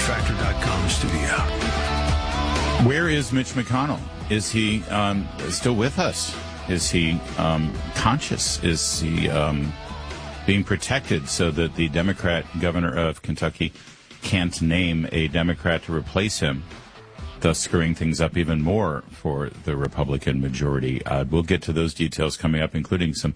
WeatherFactor.com studio. Where is Mitch McConnell? Is he still with us? Is he conscious? Is he being protected so that the Democrat governor of Kentucky can't name a Democrat to replace him, thus screwing things up even more for the Republican majority? We'll get to those details coming up, including some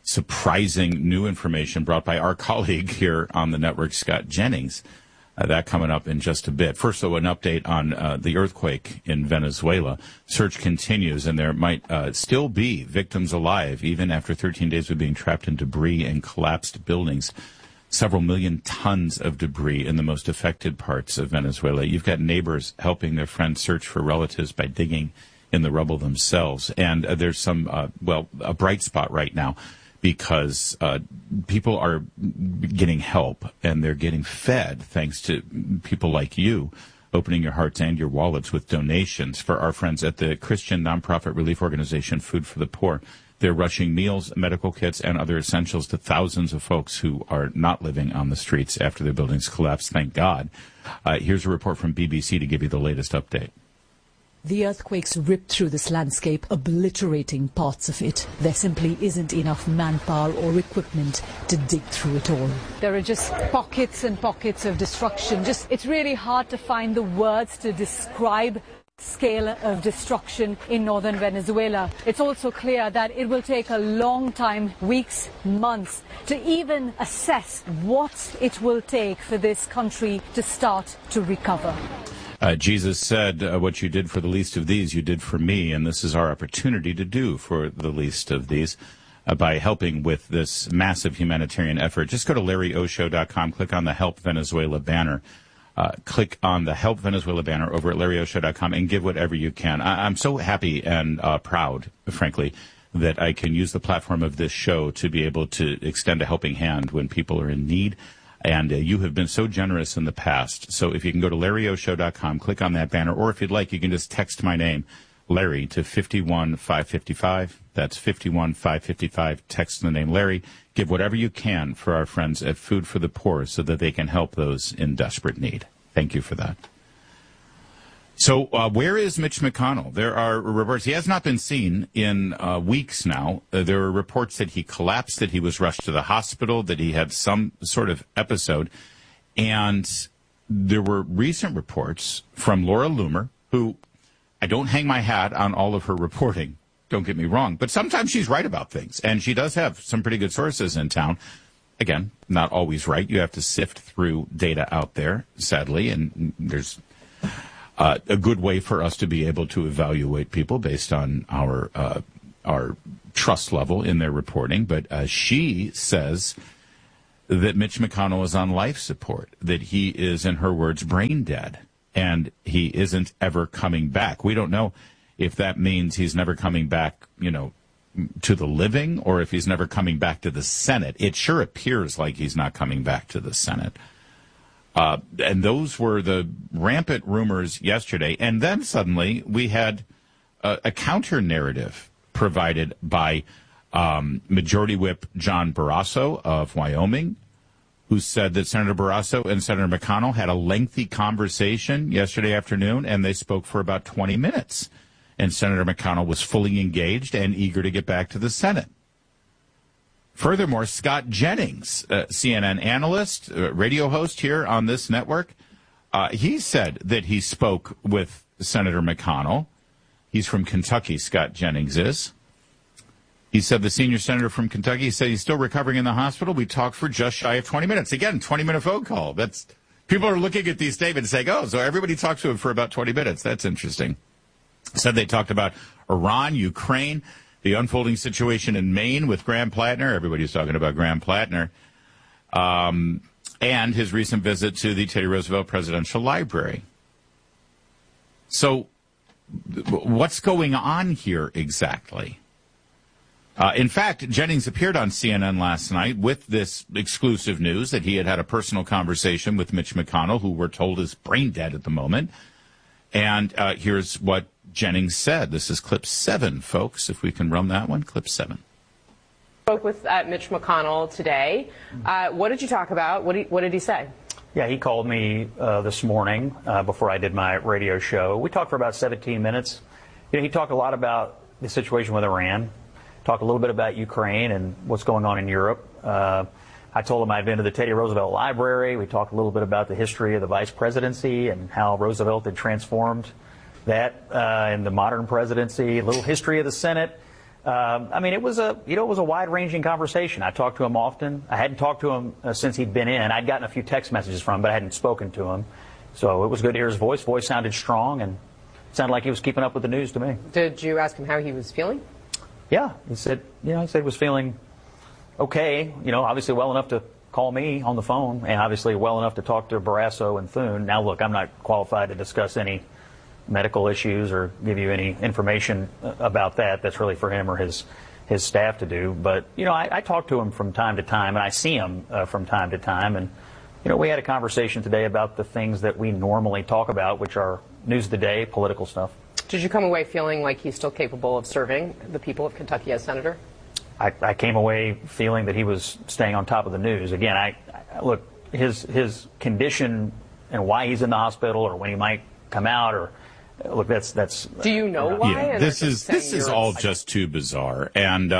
surprising new information brought by our colleague here on the network, Scott Jennings. That coming up in just a bit. First, though, an update on the earthquake in Venezuela. Search continues, and there might still be victims alive, even after 13 days of being trapped in debris and collapsed buildings. Several million tons of debris in the most affected parts of Venezuela. You've got neighbors helping their friends search for relatives by digging in the rubble themselves. And there's some, a bright spot right now, because people are getting help and they're getting fed thanks to people like you opening your hearts and your wallets with donations for our friends at the Christian nonprofit relief organization Food for the Poor. They're rushing meals, medical kits, and other essentials to thousands of folks who are not living on the streets after their buildings collapsed, thank God. Here's a report from BBC to give you the latest update. The earthquakes ripped through this landscape, obliterating parts of it. There simply isn't enough manpower or equipment to dig through it all. There are just pockets and pockets of destruction. It's really hard to find the words to describe scale of destruction in northern Venezuela. It's also clear that it will take a long time, weeks, months, to even assess what it will take for this country to start to recover. Jesus said, what you did for the least of these, you did for me, and this is our opportunity to do for the least of these by helping with this massive humanitarian effort. Just go to LarryOshow.com, click on the Help Venezuela banner. Click on the Help Venezuela banner over at LarryOshow.com and give whatever you can. I'm so happy and proud, frankly, that I can use the platform of this show to be able to extend a helping hand when people are in need. And you have been so generous in the past. So if you can go to LarryOshow.com, click on that banner, or if you'd like, you can just text my name, Larry, to 51555. That's 51555. Text the name Larry. Give whatever you can for our friends at Food for the Poor so that they can help those in desperate need. Thank you for that. So where is Mitch McConnell? There are reports. He has not been seen in weeks now. There are reports that he collapsed, that he was rushed to the hospital, that he had some sort of episode. And there were recent reports from Laura Loomer, who I don't hang my hat on all of her reporting, don't get me wrong, but sometimes she's right about things. And she does have some pretty good sources in town. Again, not always right. You have to sift through data out there, sadly, and there's a good way for us to be able to evaluate people based on our trust level in their reporting. But she says that Mitch McConnell is on life support, that he is, in her words, brain dead, and he isn't ever coming back. We don't know if that means he's never coming back, to the living, or if he's never coming back to the Senate. It sure appears like he's not coming back to the Senate. And those were the rampant rumors yesterday. And then suddenly we had a counter narrative provided by Majority Whip John Barrasso of Wyoming, who said that Senator Barrasso and Senator McConnell had a lengthy conversation yesterday afternoon, and they spoke for about 20 minutes. And Senator McConnell was fully engaged and eager to get back to the Senate. Furthermore, Scott Jennings, CNN analyst, radio host here on this network, he said that he spoke with Senator McConnell. He's from Kentucky, Scott Jennings is. He said the senior senator from Kentucky said he's still recovering in the hospital. We talked for just shy of 20 minutes. Again, 20-minute phone call. People are looking at these statements saying, oh, so everybody talked to him for about 20 minutes. That's interesting. Said they talked about Iran, Ukraine, the unfolding situation in Maine with Graham Plattner. Everybody's talking about Graham Plattner. And his recent visit to the Teddy Roosevelt Presidential Library. So what's going on here exactly? In fact, Jennings appeared on CNN last night with this exclusive news that he had a personal conversation with Mitch McConnell, who we're told is brain dead at the moment. And here's what Jennings said. This is clip 7, folks, if we can run that one. Clip 7. Spoke with Mitch McConnell today. What did you talk about? What did he say? Yeah, he called me this morning before I did my radio show. We talked for about 17 minutes. He talked a lot about the situation with Iran, talked a little bit about Ukraine and what's going on in Europe. I told him I'd been to the Teddy Roosevelt Library. We talked a little bit about the history of the vice presidency and how Roosevelt had transformed that in the modern presidency, a little history of the Senate. It was a wide-ranging conversation. I talked to him often. I hadn't talked to him since he'd been in. I'd gotten a few text messages from him, but I hadn't spoken to him. So it was good to hear his voice. Voice sounded strong and sounded like he was keeping up with the news to me. Did you ask him how he was feeling? Yeah, he said he was feeling okay. Obviously well enough to call me on the phone, and obviously well enough to talk to Barrasso and Thune. Now, look, I'm not qualified to discuss any medical issues or give you any information about that. That's really for him or his staff to do. But, I talk to him from time to time, and I see him from time to time. And, we had a conversation today about the things that we normally talk about, which are news of the day, political stuff. Did you come away feeling like he's still capable of serving the people of Kentucky as senator? I came away feeling that he was staying on top of the news. Again, look, his condition and why he's in the hospital or when he might come out or look, that's. Do you know why? Yeah, this is all just too bizarre, and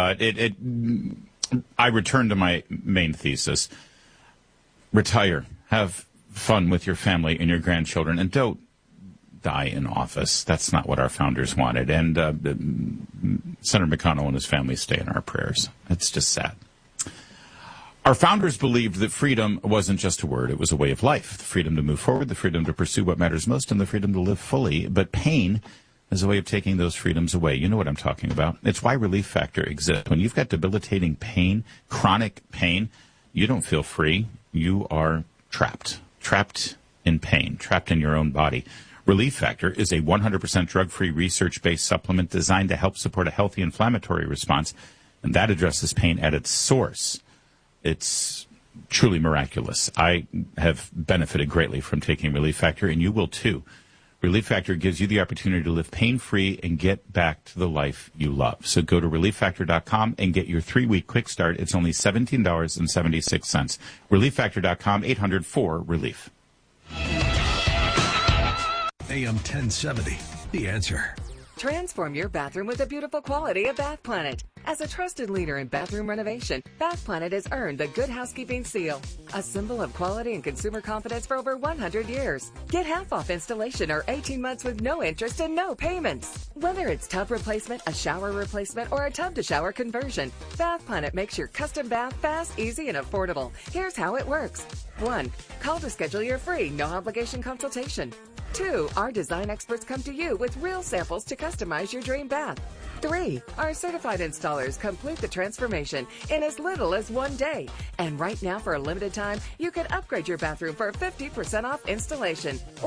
I return to my main thesis: retire, have fun with your family and your grandchildren, and don't die in office. That's not what our founders wanted. And Senator McConnell and his family stay in our prayers. It's just sad. Our founders believed that freedom wasn't just a word, it was a way of life. The freedom to move forward, the freedom to pursue what matters most, and the freedom to live fully. But pain is a way of taking those freedoms away. You know what I'm talking about. It's why Relief Factor exists. When you've got debilitating pain, chronic pain, you don't feel free. You are trapped in pain, trapped in your own body. Relief Factor is a 100% drug-free, research-based supplement designed to help support a healthy inflammatory response, and that addresses pain at its source. It's truly miraculous. I have benefited greatly from taking Relief Factor, and you will too. Relief Factor gives you the opportunity to live pain-free and get back to the life you love. So go to ReliefFactor.com and get your 3-week quick start. It's only $17.76. ReliefFactor.com, 800-4-RELIEF. AM 1070, The Answer. Transform your bathroom with the beautiful quality of Bath Planet. As a trusted leader in bathroom renovation, Bath Planet has earned the Good Housekeeping seal, a symbol of quality and consumer confidence for over 100 years. Get half off installation or 18 months with no interest and no payments. Whether it's tub replacement, a shower replacement, or a tub-to-shower conversion, Bath Planet makes your custom bath fast, easy, and affordable. Here's how it works. 1. Call to schedule your free, no-obligation consultation. 2. Our design experts come to you with real samples to customize your dream bath. 3. Our certified installers complete the transformation in as little as 1 day. And right now, for a limited time, you can upgrade your bathroom for 50% off installation.